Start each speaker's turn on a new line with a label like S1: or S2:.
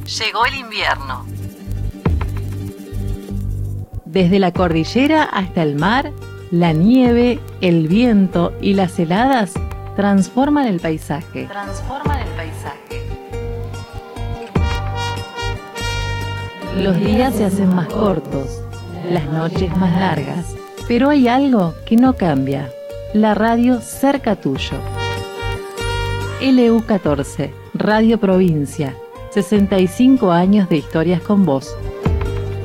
S1: Llegó el invierno.
S2: Desde la cordillera hasta el mar, la nieve, el viento y las heladas transforman el paisaje. Los días se hacen más cortos, las noches más largas, pero hay algo que no cambia: la radio cerca tuyo. LU14, Radio Provincia, 65 años de historias con vos.